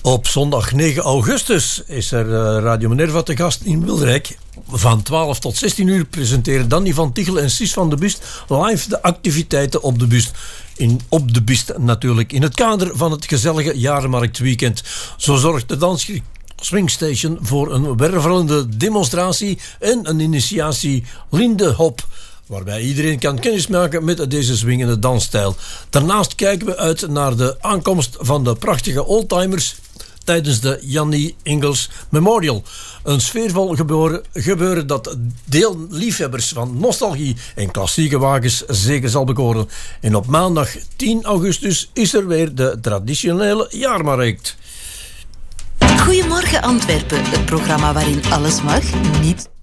Op zondag 9 augustus is er Radio Minerva te gast in Wilrijk. Van 12 tot 16 uur presenteren Danny van Tichel en Sis van de Bust live de activiteiten op de Bust. Op de Bust natuurlijk, in het kader van het gezellige Jarenmarktweekend. Zo zorgt de dansgroep Swingstation voor een wervelende demonstratie en een initiatie Linde Hop, waarbij iedereen kan kennismaken met deze swingende dansstijl. Daarnaast kijken we uit naar de aankomst van de prachtige oldtimers tijdens de Jannie Ingels Memorial. Een sfeervol gebeuren dat deelliefhebbers van nostalgie en klassieke wagens zeker zal bekoren. En op maandag 10 augustus is er weer de traditionele jaarmarkt. Goedemorgen Antwerpen, het programma waarin alles mag, niet